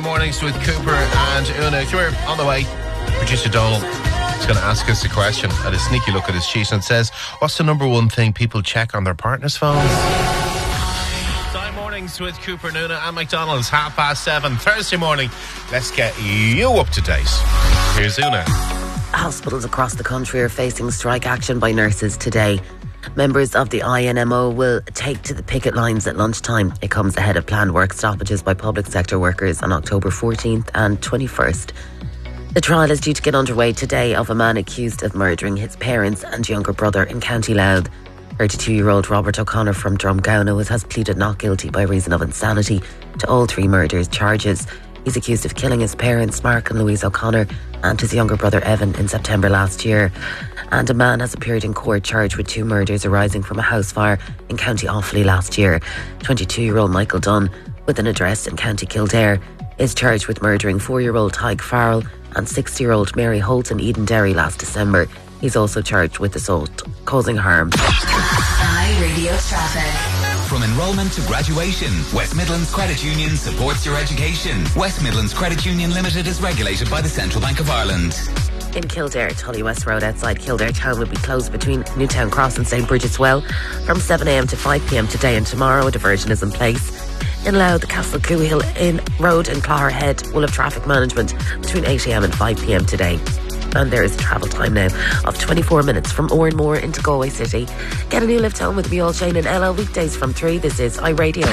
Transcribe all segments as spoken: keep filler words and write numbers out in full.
Mornings with Cooper and Una. Come here, on the way. Producer Donal is going to ask us a question. At a sneaky look at his sheet, and it says, what's the number one thing people check on their partner's phones? Time mornings with Cooper and Una and McDonald's, half past seven Thursday morning. Let's get you up to date. Here's Una. Hospitals across the country are facing strike action by nurses today. Members of the I N M O will take to the picket lines at lunchtime. It comes ahead of planned work stoppages by public sector workers on October fourteenth and twenty-first. The trial is due to get underway today of a man accused of murdering his parents and younger brother in County Louth. thirty-two-year-old Robert O'Connor from Drumgownagh has pleaded not guilty by reason of insanity to all three murders charges. He's accused of killing his parents, Mark and Louise O'Connor, and his younger brother Evan in September last year. And a man has appeared in court charged with two murders arising from a house fire in County Offaly last year. twenty-two-year-old Michael Dunn, with an address in County Kildare, is charged with murdering four-year-old Tyke Farrell and six-year-old Mary Holt in Edenderry last December. He's also charged with assault, causing harm. iRadio traffic. From enrolment to graduation, West Midlands Credit Union supports your education. West Midlands Credit Union Limited is regulated by the Central Bank of Ireland. In Kildare, Tully West Road outside Kildare Town will be closed between Newtown Cross and St Bridget's Well from seven a m to five p m today and tomorrow. A diversion is in place. In Louth, the Castle Coohill Inn Road in Clogher Head will have traffic management between eight a m and five p m today. And there is a travel time now of twenty-four minutes from Oranmore into Galway City. Get a new lift home with me, all Shane and Ella, weekdays from three. This is iRadio.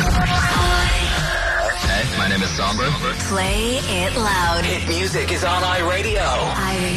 Hey, my name is Somber. Play it loud. Hit music is on iRadio. iRadio.